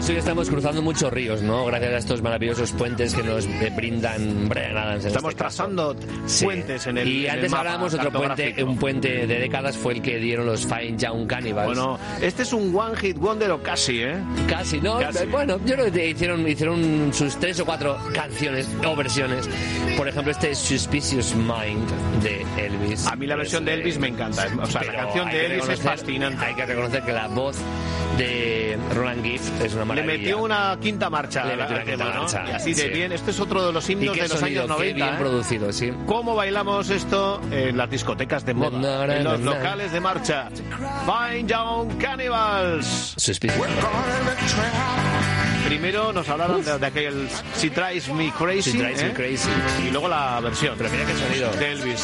Pues hoy estamos cruzando muchos ríos, ¿no? Gracias a estos maravillosos puentes que nos brindan Bryan Adams. Estamos trazando puentes en el Y antes hablábamos de otro puente, un puente de décadas fue el que dieron los Fine Young Cannibals. Bueno, este es un One Hit Wonder o casi, ¿eh? Casi, ¿no? Casi. Bueno, yo creo que hicieron sus 3 o 4 canciones o versiones. Por ejemplo, este Suspicious Mind de Elvis. A mí la versión de Elvis me encanta. O sea, la canción de Elvis es fascinante. Hay que reconocer que la voz de Roland Gift es una maravilla. Le metió una quinta marcha. Le metió una quinta marcha. Y así de bien. Este es otro de los himnos de los años 90. Bien producido, sí. ¿Cómo bailamos esto en las discotecas de moda? En los locales de marcha. Fine Young Cannibals. Suspicious. Primero nos hablaron de aquel She Drives Me Crazy. She Drives Me Crazy. Y luego la versión. Pero mira qué sonido. De Elvis.